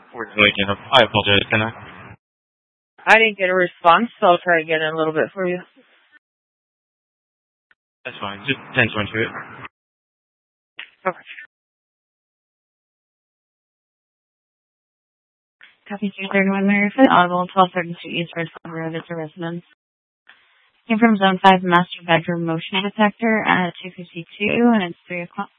Unfortunately, again, I apologize, can I? I didn't get a response, so I'll try again in a little bit for you. That's fine. Just tend to it. Okay. Copy 231 Maryfield, Audible, 1232 East Redstone Road, it's a residence. Came from Zone 5 Master Bedroom Motion Detector at 2:52, and it's 3 o'clock.